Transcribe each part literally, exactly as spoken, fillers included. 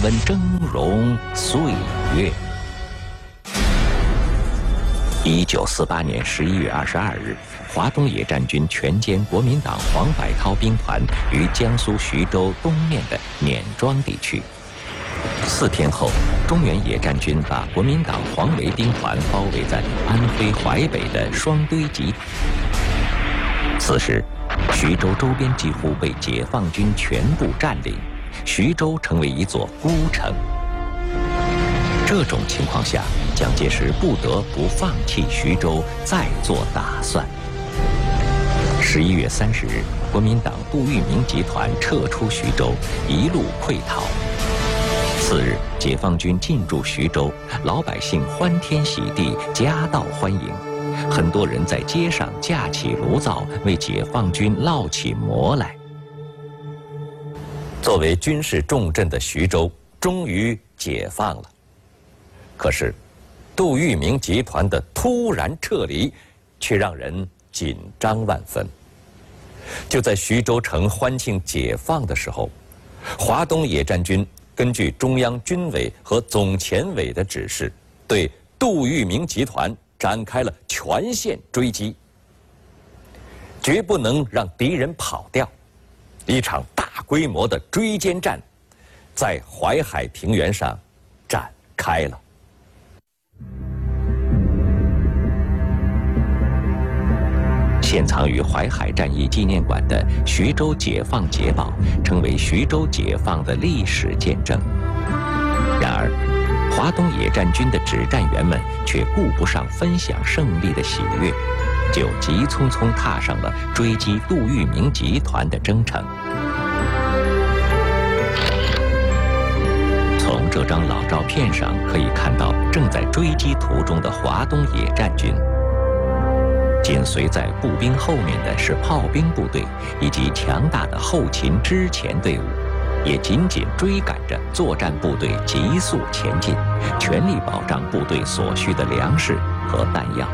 温峥嵘岁月。一九四八年十一月二十二日，华东野战军全歼国民党黄百韬兵团于江苏徐州东面的碾庄地区。四天后，中原野战军把国民党黄维兵团包围在安徽淮北的双堆集。此时，徐州周边几乎被解放军全部占领，徐州成为一座孤城。这种情况下，蒋介石不得不放弃徐州，再做打算。十一月三十日，国民党杜聿明集团撤出徐州，一路溃逃。次日，解放军进驻徐州，老百姓欢天喜地，夹道欢迎。很多人在街上架起炉灶，为解放军烙起馍来。作为军事重镇的徐州，终于解放了。可是，杜聿明集团的突然撤离，却让人紧张万分。就在徐州城欢庆解放的时候，华东野战军根据中央军委和总前委的指示，对杜聿明集团展开了全线追击，绝不能让敌人跑掉。一场大规模的追歼战在淮海平原上展开了。现藏于淮海战役纪念馆的徐州解放捷报，成为徐州解放的历史见证。然而，华东野战军的指战员们却顾不上分享胜利的喜悦，就急匆匆踏上了追击杜聿明集团的征程。从这张老照片上可以看到，正在追击途中的华东野战军。紧随在步兵后面的是炮兵部队以及强大的后勤支前队伍，也紧紧追赶着作战部队急速前进，全力保障部队所需的粮食和弹药。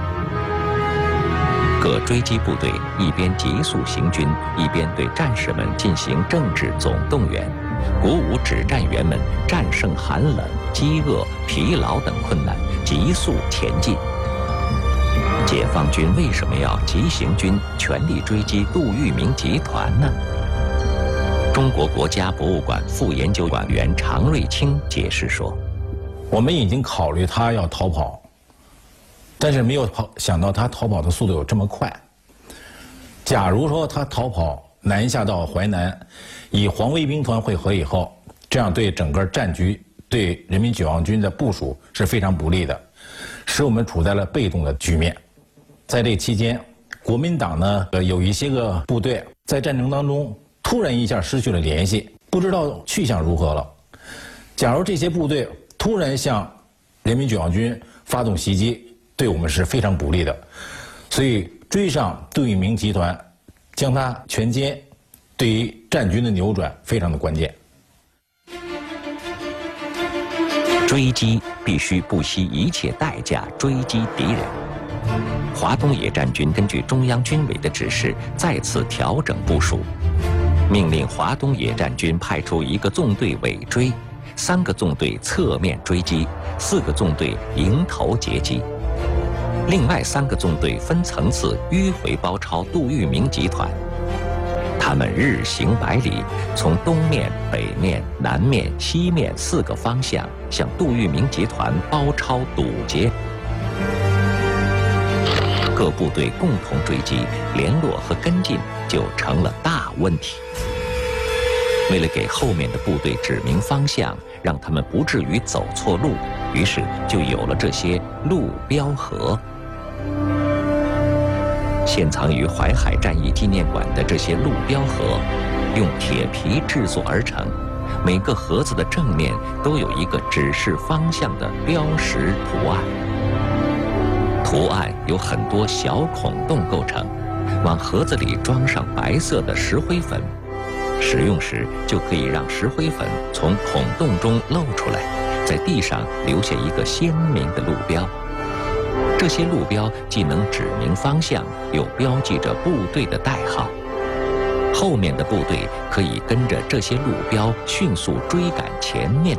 各追击部队一边急速行军，一边对战士们进行政治总动员，鼓舞指战员们战胜寒冷、饥饿、疲劳等困难，急速前进。解放军为什么要急行军，全力追击杜聿明集团呢？中国国家博物馆副研究馆员常瑞清解释说：“ 我们已经考虑他要逃跑，但是没有跑想到他逃跑的速度有这么快。假如说他逃跑南下到淮南，以黄维兵团会合以后，这样对整个战局、对人民解放军的部署是非常不利的，使我们处在了被动的局面。在这期间，国民党呢，呃，有一些个部队在战争当中突然一下失去了联系，不知道去向如何了。假如这些部队突然向人民解放军发动袭击，对我们是非常不利的。所以追上杜聿明集团，将他全歼，对于战局的扭转非常的关键。 追击必须不惜一切代价追击敌人。华东野战军根据中央军委的指示，再次调整部署，命令华东野战军派出一个纵队尾追，三个纵队侧面追击，四个纵队迎头截击。另外三个纵队分层次迂回包抄杜聿明集团。他们日行百里，从东面、北面、南面、西面四个方向向杜聿明集团包抄堵截。各部队共同追击，联络和跟进就成了大问题。为了给后面的部队指明方向，让他们不至于走错路，于是就有了这些路标盒。现藏于淮海战役纪念馆的这些路标盒，用铁皮制作而成，每个盒子的正面都有一个指示方向的标识图案。图案由很多小孔洞构成，往盒子里装上白色的石灰粉，使用时就可以让石灰粉从孔洞中漏出来，在地上留下一个鲜明的路标。这些路标既能指明方向，又标记着部队的代号。后面的部队可以跟着这些路标迅速追赶前面